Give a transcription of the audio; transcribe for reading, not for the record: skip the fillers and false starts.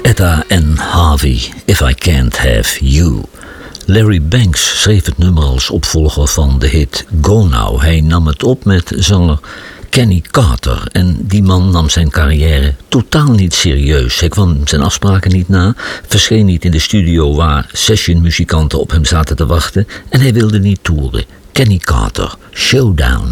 Etta en Harvey, If I Can't Have You. Larry Banks schreef het nummer als opvolger van de hit Go Now. Hij nam het op met zanger Kenny Carter. En die man nam zijn carrière totaal niet serieus. Hij kwam zijn afspraken niet na, verscheen niet in de studio waar sessionmuzikanten op hem zaten te wachten en hij wilde niet toeren. Kenny Carter, Showdown.